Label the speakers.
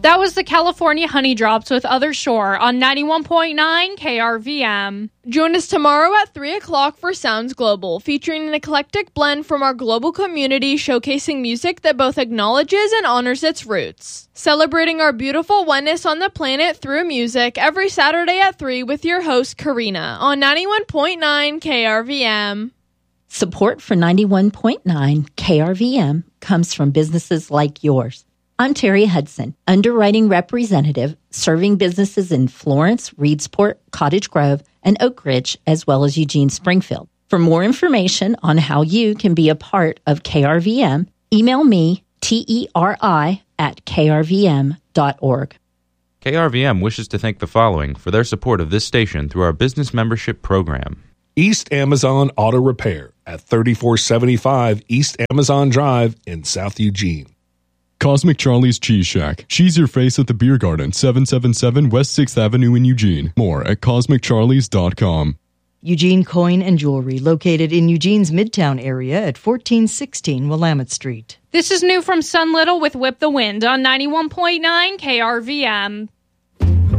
Speaker 1: That was the California Honey Drops with Other Shore on 91.9 KRVM.
Speaker 2: Join us tomorrow at 3 o'clock for Sounds Global, featuring an eclectic blend from our global community showcasing music that both acknowledges and honors its roots. Celebrating our beautiful oneness on the planet through music every Saturday at 3 with your host, Karina, on 91.9 KRVM.
Speaker 3: Support for 91.9 KRVM comes from businesses like yours. I'm Terry Hudson, underwriting representative, serving businesses in Florence, Reedsport, Cottage Grove, and Oak Ridge, as well as Eugene Springfield. For more information on how you can be a part of KRVM, email me, TERI@krvm.org.
Speaker 4: KRVM wishes to thank the following for their support of this station through our business membership program.
Speaker 5: East Amazon Auto Repair at 3475 East Amazon Drive in South Eugene.
Speaker 6: Cosmic Charlie's Cheese Shack. She's your face at the Beer Garden, 777 West 6th Avenue in Eugene. More at CosmicCharlies.com.
Speaker 7: Eugene Coin and Jewelry, located in Eugene's Midtown area at 1416 Willamette Street.
Speaker 1: This is new from Sun Little with Whip the Wind on 91.9 KRVM.